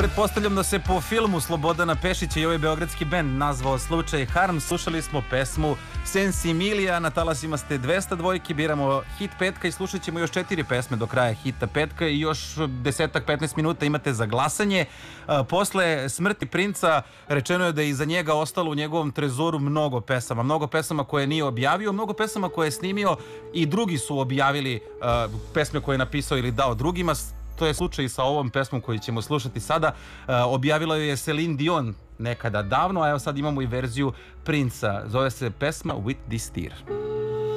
Pretpostavljam da se po filmu Slobodana Pešića i ovaj beogradski bend nazvao Slučaj Harm. Slušali smo pesmu Sensimilija, na talasima ste 202, biramo hit petka i slušat ćemo još 4 pesme do kraja hita petka i još 10-15 minuta imate za glasanje. Posle smrti Princa rečeno je da je iza njega ostalo u njegovom trezoru mnogo pesama koje nije objavio, mnogo pesama koje je snimio i drugi su objavili pesme koje je napisao ili dao drugima. To je slučaj i sa ovom pesmom koju ćemo slušati sada. Objavila ju je Celine Dion nekada davno, a evo sad imamo i verziju Princa. Zove se pesma With This Tear.